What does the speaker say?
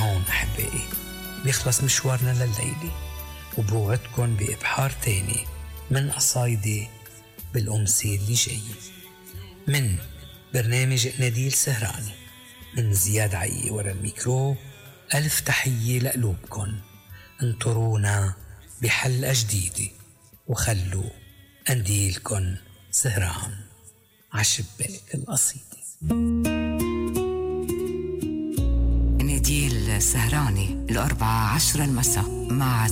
هون أحبائي بيخلص مشوارنا لليلة، وبوعدكن بإبحار تاني من قصايدي بالأمسية اللي جاية من برنامج ناديل سهراني. من زياد عي ورا الميكرو، ألف تحية لقلوبكن. انطرونا بحلقة جديدة وخلوا قنديلكن سهران عشباك القصيدة. ناديل سهراني 4:10 المساء مع